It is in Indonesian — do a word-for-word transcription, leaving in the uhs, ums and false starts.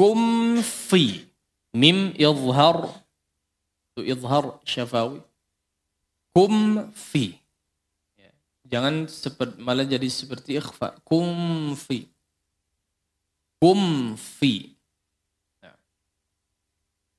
kum fi. Mim idhar. Itu idhar syafawi. Kum fi. Jangan seperti, malah jadi seperti ikhfa. Kum fi. Kum fi.